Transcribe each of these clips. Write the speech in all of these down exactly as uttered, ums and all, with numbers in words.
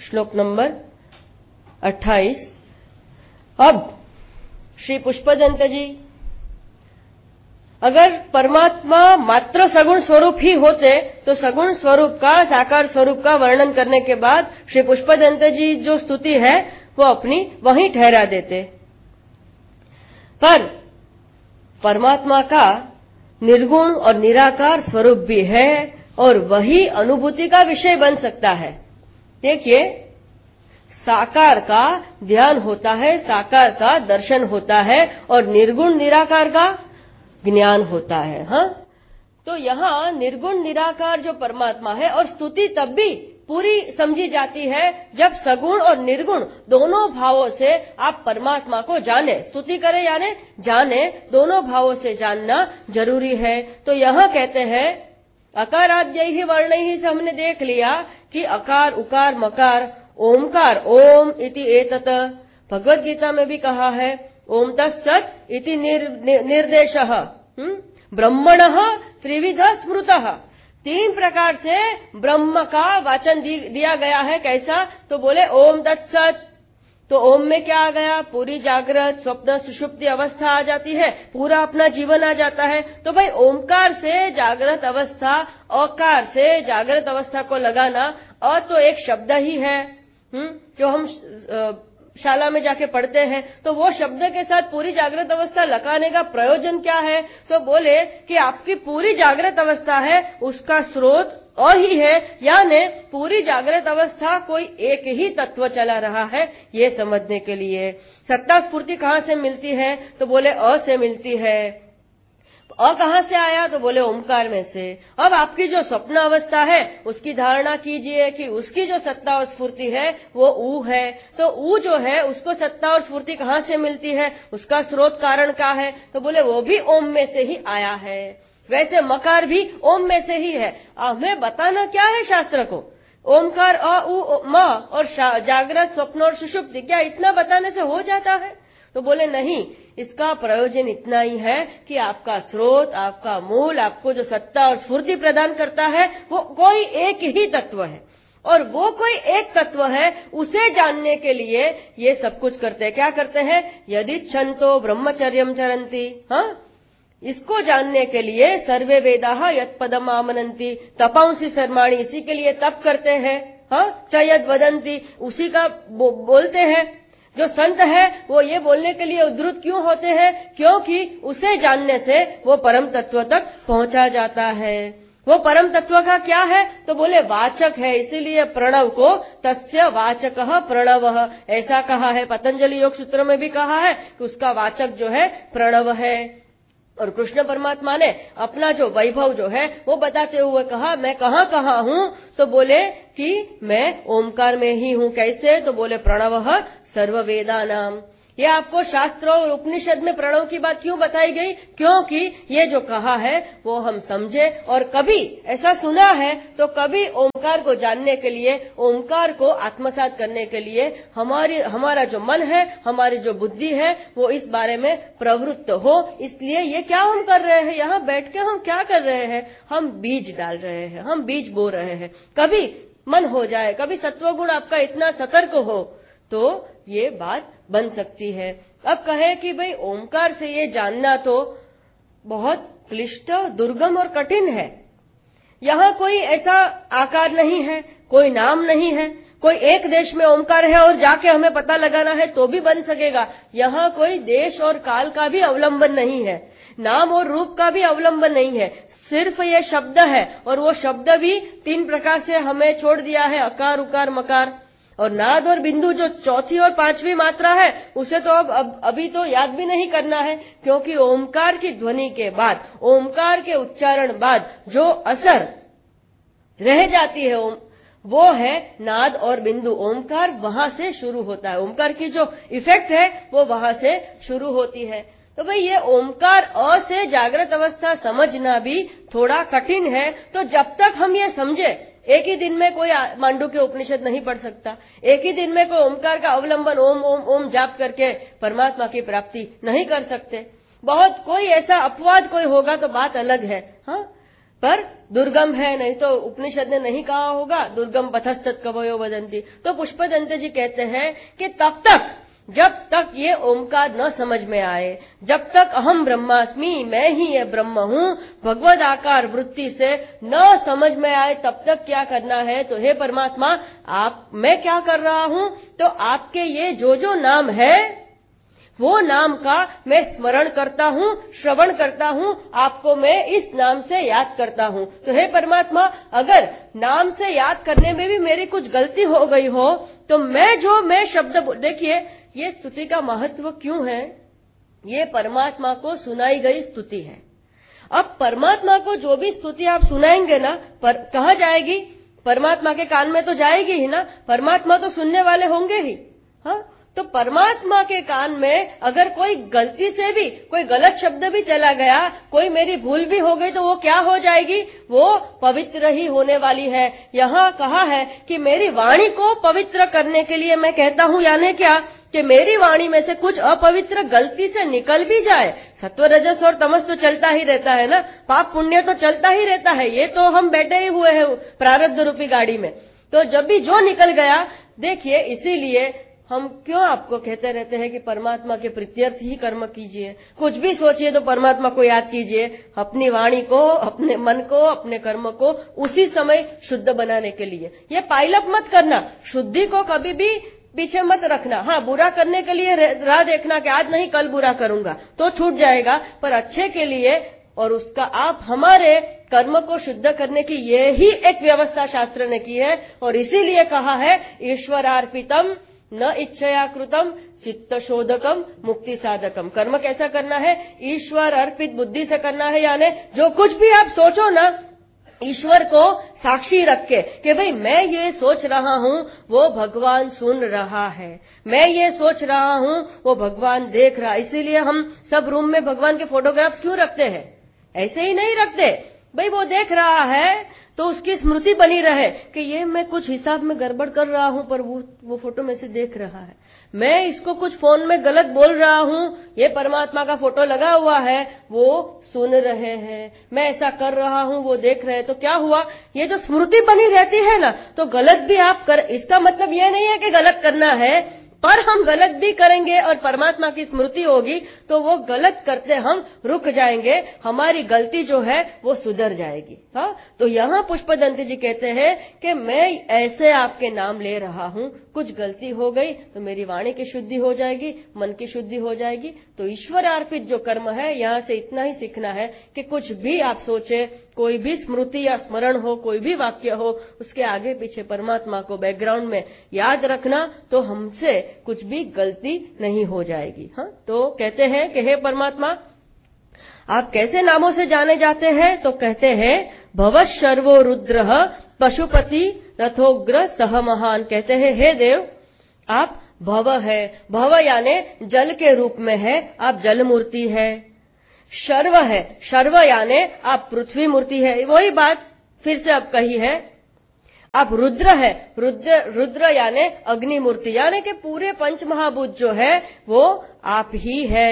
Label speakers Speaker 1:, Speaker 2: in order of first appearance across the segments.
Speaker 1: श्लोक नंबर अट्ठाईस। अब श्री पुष्पदंत जी, अगर परमात्मा मात्र सगुण स्वरूप ही होते तो सगुण स्वरूप का, साकार स्वरूप का वर्णन करने के बाद श्री पुष्पदंत जी जो स्तुति है वो अपनी वहीं ठहरा देते। पर परमात्मा का निर्गुण और निराकार स्वरूप भी है और वही अनुभूति का विषय बन सकता है। देखिए, साकार का ध्यान होता है, साकार का दर्शन होता है और निर्गुण निराकार का ज्ञान होता है। हाँ, तो यहां निर्गुण निराकार जो परमात्मा है, और स्तुति तब भी पूरी समझी जाती है जब सगुण और निर्गुण दोनों भावों से आप परमात्मा को जाने, स्तुति करें यानी जाने, दोनों भावों से जानना जरूरी है। तो यहां कहते हैं अकाराद्य ही वर्ण ही से हमने देख लिया कि अकार, उकार, मकार, ओमकार, ओम इति एतत, भगवद गीता में भी कहा है ओम तत्सत इति निर, निर, निर्देशः, ब्रह्मणः त्रिविध स्मृतः। तीन प्रकार से ब्रह्म का वाचन दिया गया है। कैसा? तो बोले ओम तत्सत, तो ओम में क्या आ गया? पूरी जागृत, स्वप्न, सुषुप्ति अवस्था आ जाती है, पूरा अपना जीवन आ जाता है। तो भाई ओमकार से जागृत अवस्था, अकार से जागृत अवस्था को लगाना, अ तो एक शब्द ही है हुँ? जो हम शाला में जाके पढ़ते हैं, तो वो शब्द के साथ पूरी जागृत अवस्था लगाने का प्रयोजन क्या है? तो बोले कि आपकी पूरी जागृत अवस्था है, उसका स्रोत अ ही है, यानी पूरी जागृत अवस्था कोई एक ही तत्व चला रहा है, ये समझने के लिए। सत्ता स्फूर्ति कहाँ से मिलती है? तो बोले अ से मिलती है। अ कहां से आया? तो बोले ओमकार में से। अब आपकी जो स्वप्न अवस्था है उसकी धारणा कीजिए कि उसकी जो सत्ता और स्फूर्ति है वो ऊ है। तो ऊ जो है उसको सत्ता और स्फूर्ति कहां से मिलती है? उसका स्रोत कारण क्या है? तो बोले वो भी ओम में से ही आया है। वैसे मकार भी ओम में से ही है। हमें बताना क्या है शास्त्र को? ओमकार अ उ म और जागृत, स्वप्न और सुषुप्ति, क्या इतना बताने से हो जाता है? तो बोले नहीं, इसका प्रयोजन इतना ही है कि आपका स्रोत, आपका मूल, आपको जो सत्ता और स्फूर्ति प्रदान करता है वो कोई एक ही तत्व है, और वो कोई एक तत्व है, उसे जानने के लिए ये सब कुछ करते हैं। क्या करते हैं? यदि छंतो ब्रह्मचर्यम चरंती, हाँ, इसको जानने के लिए सर्वे वेदाः यत् पदम आमनन्ति, तपांसि सर्वाणि, इसी के लिए तप करते हैं। हाँ, च यद् वदन्ति, उसी का बो, बोलते हैं। जो संत है वो ये बोलने के लिए उद्धृत क्यों होते हैं? क्योंकि उसे जानने से वो परम तत्व तक पहुंचा जाता है। वो परम तत्व का क्या है? तो बोले वाचक है, इसीलिए प्रणव को तस्य वाचकः प्रणवः ऐसा कहा है। पतंजलि योग सूत्र में भी कहा है कि उसका वाचक जो है प्रणव है। और कृष्ण परमात्मा ने अपना जो वैभव जो है वो बताते हुए कहा मैं कहाँ कहाँ हूँ? तो बोले कि मैं ओमकार में ही हूँ। कैसे? तो बोले प्रणवः सर्ववेदानाम। ये आपको शास्त्र और उपनिषद में प्रणव की बात क्यों बताई गई? क्योंकि ये जो कहा है वो हम समझे, और कभी ऐसा सुना है तो कभी ओमकार को जानने के लिए, ओमकार को आत्मसात करने के लिए हमारी हमारा जो मन है, हमारी जो बुद्धि है वो इस बारे में प्रवृत्त हो। इसलिए ये क्या हम कर रहे हैं? यहाँ बैठ के हम क्या कर रहे हैं? हम बीज डाल रहे हैं, हम बीज बो रहे हैं। कभी मन हो जाए, कभी सत्वगुण आपका इतना सतर्क हो तो ये बात बन सकती है। अब कहे कि भाई ओमकार से ये जानना तो बहुत क्लिष्ट, दुर्गम और कठिन है। यहाँ कोई ऐसा आकार नहीं है, कोई नाम नहीं है, कोई एक देश में ओमकार है और जाके हमें पता लगाना है तो भी बन सकेगा। यहाँ कोई देश और काल का भी अवलंबन नहीं है, नाम और रूप का भी अवलंबन नहीं है, सिर्फ ये शब्द है। और वो शब्द भी तीन प्रकार से हमें छोड़ दिया है, अकार, उकार, मकार। और नाद और बिंदु जो चौथी और पांचवी मात्रा है उसे तो अब, अब अभी तो याद भी नहीं करना है, क्योंकि ओमकार की ध्वनि के बाद, ओमकार के उच्चारण बाद जो असर रह जाती है ओम, वो है नाद और बिंदु। ओमकार वहां से शुरू होता है, ओमकार की जो इफेक्ट है वो वहां से शुरू होती है। तो भाई ये ओमकार अ से जागृत अवस्था समझना भी थोड़ा कठिन है। तो जब तक हम ये समझे, एक ही दिन में कोई मांडू के उपनिषद नहीं पढ़ सकता, एक ही दिन में कोई ओमकार का अवलंबन ओम ओम ओम जाप करके परमात्मा की प्राप्ति नहीं कर सकते। बहुत कोई ऐसा अपवाद कोई होगा तो बात अलग है। हाँ, पर दुर्गम है, नहीं तो उपनिषद ने नहीं कहा होगा दुर्गम पथस्तत कवयो वदंती। तो पुष्पदंत जी कहते हैं कि तब तक, जब तक ये ओमकार न समझ में आए, जब तक अहम ब्रह्मास्मि, मैं ही ये ब्रह्म हूँ, भगवद आकार वृत्ति से न समझ में आए, तब तक क्या करना है? तो हे परमात्मा, आप, मैं क्या कर रहा हूँ? तो आपके ये जो जो नाम है वो नाम का मैं स्मरण करता हूँ, श्रवण करता हूँ, आपको मैं इस नाम से याद करता हूँ। तो हे परमात्मा, अगर नाम से याद करने में भी मेरी कुछ गलती हो गई हो तो मैं जो मैं शब्द, देखिए ये स्तुति का महत्व क्यों है? ये परमात्मा को सुनाई गई स्तुति है। अब परमात्मा को जो भी स्तुति आप सुनाएंगे ना, पर कहाँ जाएगी? परमात्मा के कान में तो जाएगी ही ना, परमात्मा तो सुनने वाले होंगे ही। हाँ, तो परमात्मा के कान में अगर कोई गलती से भी कोई गलत शब्द भी चला गया, कोई मेरी भूल भी हो गई, तो वो क्या हो जाएगी? वो पवित्र ही होने वाली है। यहाँ कहा है कि मेरी वाणी को पवित्र करने के लिए मैं कहता हूँ, यानी क्या कि मेरी वाणी में से कुछ अपवित्र गलती से निकल भी जाए। सत्व रजस और तमस तो चलता ही रहता है ना, पाप पुण्य तो चलता ही रहता है, ये तो हम बैठे ही हुए हैं प्रारब्ध रूपी गाड़ी में। तो जब भी जो निकल गया, देखिए इसीलिए हम क्यों आपको कहते रहते हैं कि परमात्मा के प्रीत्यर्थ ही कर्म कीजिए, कुछ भी सोचिए तो परमात्मा को याद कीजिए, अपनी वाणी को, अपने मन को, अपने कर्म को उसी समय शुद्ध बनाने के लिए। ये पाइलअप मत करना, शुद्धि को कभी भी पीछे मत रखना। हाँ, बुरा करने के लिए राह देखना कि आज नहीं कल बुरा करूंगा तो छूट जाएगा, पर अच्छे के लिए, और उसका आप हमारे कर्म को शुद्ध करने की ये ही एक व्यवस्था शास्त्र ने की है। और इसीलिए कहा है ईश्वरार्पितम न इच्छया कृतम चित्त शोधकम मुक्ति साधकम। कर्म कैसा करना है? ईश्वर अर्पित बुद्धि से करना है, यानी जो कुछ भी आप सोचो ना, ईश्वर को साक्षी रख के कि भाई मैं ये सोच रहा हूँ वो भगवान सुन रहा है, मैं ये सोच रहा हूँ वो भगवान देख रहा। इसीलिए हम सब रूम में भगवान के फोटोग्राफ्स क्यों रखते हैं? ऐसे ही नहीं रखते, भाई वो देख रहा है तो उसकी स्मृति बनी रहे कि ये मैं कुछ हिसाब में गड़बड़ कर रहा हूं, पर वो वो फोटो में से देख रहा है। मैं इसको कुछ फोन में गलत बोल रहा हूं, ये परमात्मा का फोटो लगा हुआ है, वो सुन रहे हैं। मैं ऐसा कर रहा हूं, वो देख रहे हैं। तो क्या हुआ? ये जो स्मृति बनी रहती है ना, तो गलत भी आप कर, इसका मतलब ये नहीं है कि गलत करना है, पर हम गलत भी करेंगे और परमात्मा की स्मृति होगी तो वो गलत करते हम रुक जाएंगे, हमारी गलती जो है वो सुधर जाएगी। हाँ, तो यहाँ पुष्पदंत जी कहते हैं कि मैं ऐसे आपके नाम ले रहा हूँ, कुछ गलती हो गई तो मेरी वाणी की शुद्धि हो जाएगी, मन की शुद्धि हो जाएगी। तो ईश्वर अर्पित जो कर्म है, यहाँ से इतना ही सीखना है कि कुछ भी आप सोचे, कोई भी स्मृति या स्मरण हो, कोई भी वाक्य हो, उसके आगे पीछे परमात्मा को बैकग्राउंड में याद रखना, तो हमसे कुछ भी गलती नहीं हो जाएगी। हाँ, तो कहते हैं कि हे परमात्मा, आप कैसे नामों से जाने जाते हैं? तो कहते हैं भव शर्वो रुद्र पशुपति रथोग्र सह महान। कहते हैं हे देव, आप भव है, भव यानी जल के रूप में है, आप जल मूर्ति है। शर्व है, शर्व यानी आप पृथ्वी मूर्ति है, वही बात फिर से अब कही है। आप रुद्र है, रुद्र रुद्र यानी अग्नि मूर्ति, यानी कि पूरे पंच महाभूत जो है वो आप ही है।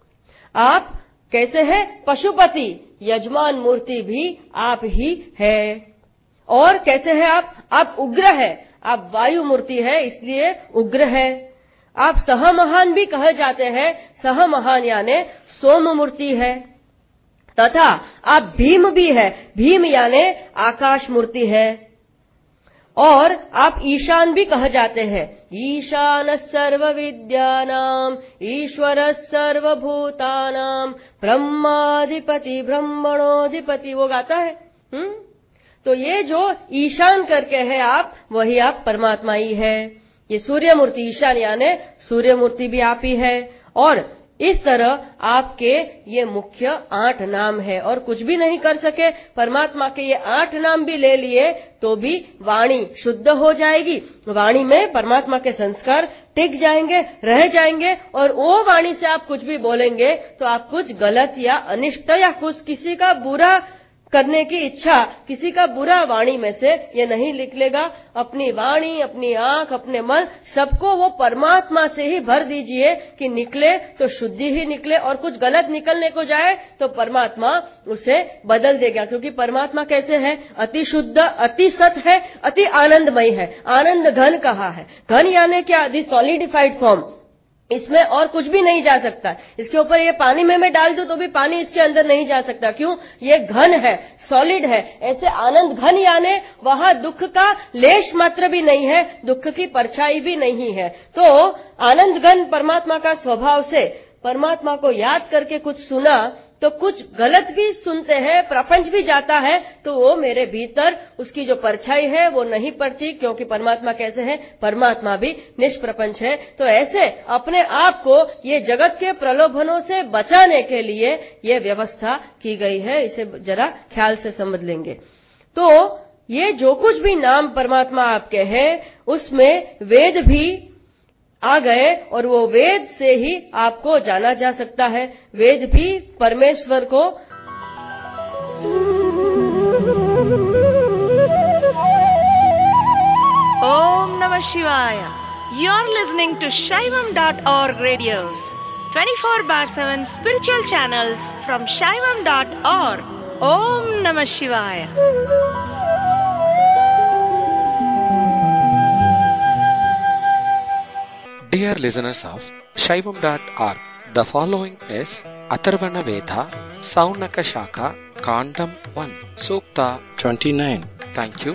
Speaker 1: आप कैसे है? पशुपति, यजमान मूर्ति भी आप ही है। और कैसे है आप? आप उग्र है, आप वायु मूर्ति है, इसलिए उग्र है। आप सह महान भी कहे जाते हैं, सह महान यानी सोम मूर्ति है। तथा आप भीम भी है, भीम यानी आकाश मूर्ति है। और आप ईशान भी कहे जाते हैं, ईशान सर्व विद्यानाम ईश्वर सर्वभूतानाम ब्रह्माधिपति ब्रह्मणोधिपति, वो गाता है। हम्म तो ये जो ईशान करके है आप, वही आप परमात्मा ही है। ये सूर्य मूर्ति, ईशान यानी सूर्य मूर्ति भी आप ही है। और इस तरह आपके ये मुख्य आठ नाम है, और कुछ भी नहीं कर सके, परमात्मा के ये आठ नाम भी ले लिए तो भी वाणी शुद्ध हो जाएगी, वाणी में परमात्मा के संस्कार टिक जाएंगे, रह जाएंगे। और वो वाणी से आप कुछ भी बोलेंगे तो आप कुछ गलत या अनिष्ट या कुछ किसी का बुरा करने की इच्छा किसी का बुरा वाणी में से ये नहीं निकलेगा। अपनी वाणी, अपनी आंख, अपने मन, सबको वो परमात्मा से ही भर दीजिए कि निकले तो शुद्धि ही निकले, और कुछ गलत निकलने को जाए तो परमात्मा उसे बदल देगा। क्योंकि परमात्मा कैसे है? अति शुद्ध, अति सत है, अति आनंदमय है। आनंद घन कहा है। घन यानी क्या? दी सॉलिडिफाइड फॉर्म। इसमें और कुछ भी नहीं जा सकता। इसके ऊपर ये पानी में मैं डाल दूं तो भी पानी इसके अंदर नहीं जा सकता। क्यों? ये घन है, सॉलिड है। ऐसे आनंद घन यानी वहां दुख का लेश मात्र भी नहीं है, दुख की परछाई भी नहीं है। तो आनंद घन परमात्मा का स्वभाव से परमात्मा को याद करके कुछ सुना तो कुछ गलत भी सुनते हैं, प्रपंच भी जाता है, तो वो मेरे भीतर उसकी जो परछाई है वो नहीं पड़ती। क्योंकि परमात्मा कैसे है? परमात्मा भी निष्प्रपंच है। तो ऐसे अपने आप को ये जगत के प्रलोभनों से बचाने के लिए ये व्यवस्था की गई है। इसे जरा ख्याल से समझ लेंगे तो ये जो कुछ भी नाम परमात्मा आपके हैं उसमें वेद भी आ गए, और वो वेद से ही आपको जाना जा सकता है। वेद भी परमेश्वर को
Speaker 2: Om Namah Shivaya. You're listening to Shaivam dot org radios, twenty-four bar seven spiritual channels from Shaivam dot org. Om Namah Shivaya.
Speaker 3: Dear listeners of Shaivam dot org, the following is Atharvana Veda, Saunaka Shaka, Kandam one, Sukta twenty-nine. Thank you